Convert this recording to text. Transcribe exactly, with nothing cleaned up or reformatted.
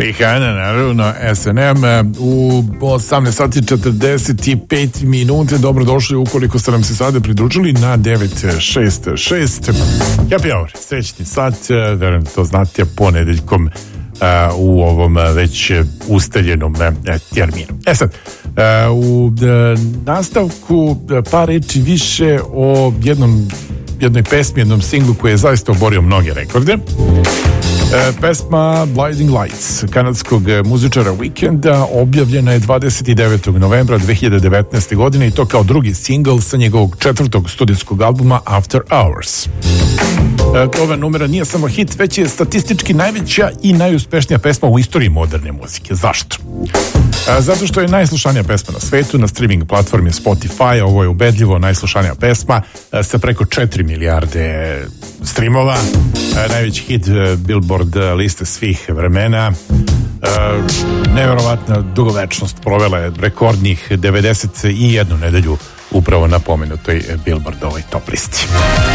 Rihana, naravno, S and M u osamnaest sati četrdeset pet minuta. Dobrodošli ukoliko ste nam se sada pridružili na devet šest šest. Happy hour, srećni sat, verujem to znate, ponedeljkom Uh, u ovom uh, već ustaljenom uh, terminu. E sad, uh, u uh, nastavku uh, par reči više o jednom, jednoj pesmi, jednom singlu koji je zaista oborio mnoge rekorde. Uh, pesma Blinding Lights kanadskog muzičara Weekenda objavljena je dvadeset devetog novembra dve hiljade devetnaeste. godine i to kao drugi singl sa njegovog četvrtog studijskog albuma After Hours. E, ova numera nije samo hit, već je statistički najveća i najuspešnija pesma u istoriji moderne muzike. Zašto? E, zato što je najslušanija pesma na svetu, na streaming platformi Spotify. Ovo je ubedljivo najslušanija pesma e, sa preko četiri milijarde streamova. E, najveći hit e, Billboard liste svih vremena. E, nevjerovatna dugovečnost, provela je rekordnih devedeset jednu nedelju upravo na pomenutoj Billboardovoj top listi.